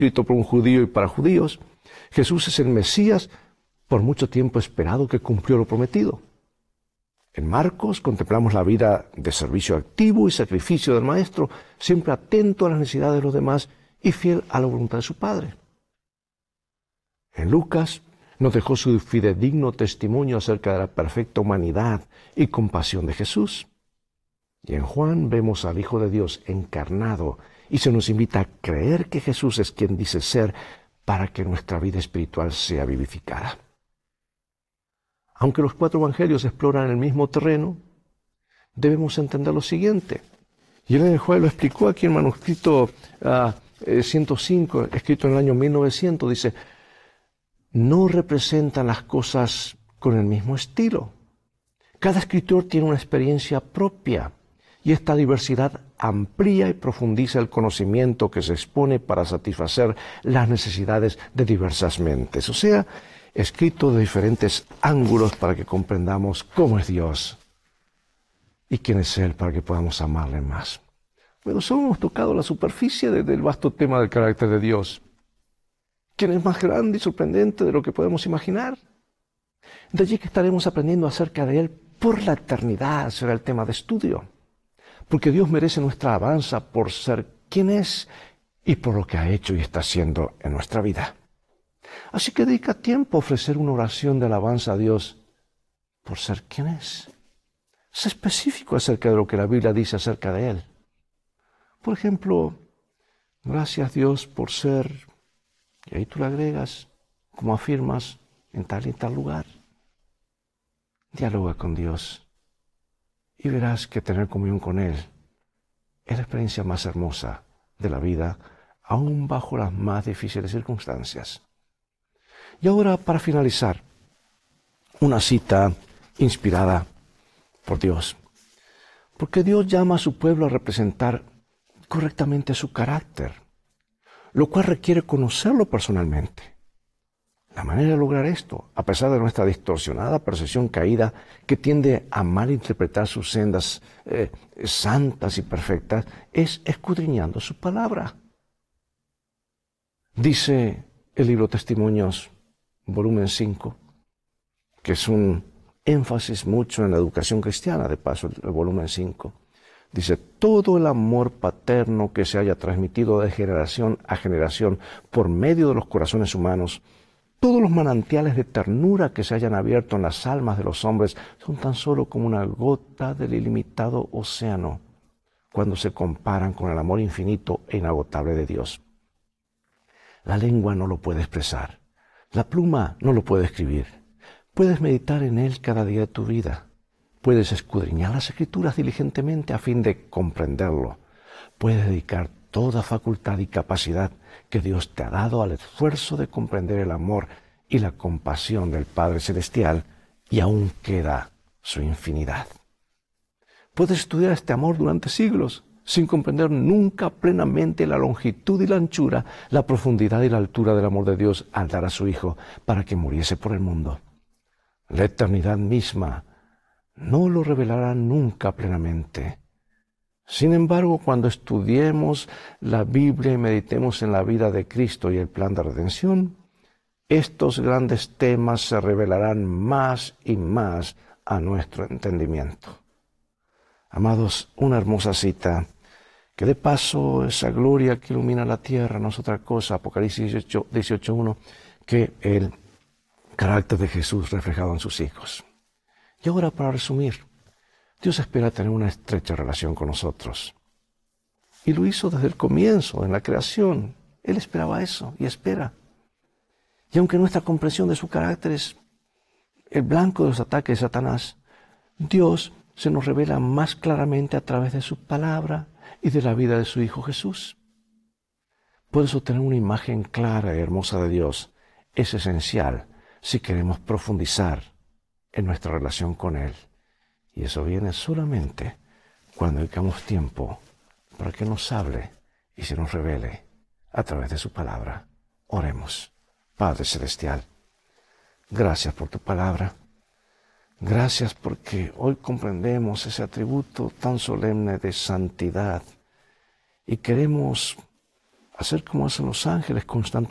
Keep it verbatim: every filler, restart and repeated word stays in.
escrito por un judío y para judíos. Jesús es el Mesías por mucho tiempo esperado que cumplió lo prometido. En Marcos contemplamos la vida de servicio activo y sacrificio del Maestro, siempre atento a las necesidades de los demás y fiel a la voluntad de su Padre. En Lucas nos dejó su fidedigno testimonio acerca de la perfecta humanidad y compasión de Jesús. Y en Juan vemos al Hijo de Dios encarnado y se nos invita a creer que Jesús es quien dice ser para que nuestra vida espiritual sea vivificada. Aunque los cuatro evangelios exploran el mismo terreno, debemos entender lo siguiente. Y el Juan lo explicó aquí en manuscrito uh, ciento cinco, escrito en el año mil novecientos, dice, no representan las cosas con el mismo estilo. Cada escritor tiene una experiencia propia y esta diversidad amplía y profundiza el conocimiento que se expone para satisfacer las necesidades de diversas mentes. O sea, escrito de diferentes ángulos para que comprendamos cómo es Dios y quién es Él para que podamos amarle más. Bueno, solo hemos tocado la superficie de, del vasto tema del carácter de Dios. ¿Quién es más grande y sorprendente de lo que podemos imaginar? De allí que estaremos aprendiendo acerca de Él por la eternidad, será el tema de estudio. Porque Dios merece nuestra alabanza por ser quien es y por lo que ha hecho y está haciendo en nuestra vida. Así que dedica tiempo a ofrecer una oración de alabanza a Dios por ser quien es. Sé específico acerca de lo que la Biblia dice acerca de Él. Por ejemplo, gracias Dios por ser, y ahí tú le agregas, como afirmas, en tal y tal lugar. Dialoga con Dios y verás que tener comunión con Él es la experiencia más hermosa de la vida, aún bajo las más difíciles circunstancias. Y ahora, para finalizar, una cita inspirada por Dios. Porque Dios llama a su pueblo a representar correctamente su carácter, lo cual requiere conocerlo personalmente. La manera de lograr esto, a pesar de nuestra distorsionada percepción caída que tiende a malinterpretar sus sendas eh, santas y perfectas, es escudriñando su palabra. Dice el libro Testimonios, volumen cinco, que es un énfasis mucho en la educación cristiana, de paso el, el volumen cinco. Dice, todo el amor paterno que se haya transmitido de generación a generación por medio de los corazones humanos, todos los manantiales de ternura que se hayan abierto en las almas de los hombres son tan solo como una gota del ilimitado océano cuando se comparan con el amor infinito e inagotable de Dios. La lengua no lo puede expresar, la pluma no lo puede escribir. Puedes meditar en él cada día de tu vida. Puedes escudriñar las Escrituras diligentemente a fin de comprenderlo. Puedes dedicar toda facultad y capacidad que Dios te ha dado al esfuerzo de comprender el amor y la compasión del Padre Celestial, y aún queda su infinidad. Puedes estudiar este amor durante siglos sin comprender nunca plenamente la longitud y la anchura, la profundidad y la altura del amor de Dios al dar a su Hijo para que muriese por el mundo. La eternidad misma no lo revelará nunca plenamente. Sin embargo, cuando estudiemos la Biblia y meditemos en la vida de Cristo y el plan de redención, estos grandes temas se revelarán más y más a nuestro entendimiento. Amados, una hermosa cita que de paso esa gloria que ilumina la tierra no es otra cosa, Apocalipsis dieciocho uno, que el carácter de Jesús reflejado en sus hijos. Y ahora, para resumir, Dios espera tener una estrecha relación con nosotros. Y lo hizo desde el comienzo, en la creación. Él esperaba eso y espera. Y aunque nuestra comprensión de su carácter es el blanco de los ataques de Satanás, Dios se nos revela más claramente a través de su palabra y de la vida de su Hijo Jesús. Por eso tener una imagen clara y hermosa de Dios es esencial si queremos profundizar en nuestra relación con Él. Y eso viene solamente cuando dedicamos tiempo para que nos hable y se nos revele a través de su palabra. Oremos. Padre Celestial, gracias por tu palabra. Gracias porque hoy comprendemos ese atributo tan solemne de santidad y queremos hacer como hacen los ángeles constantemente.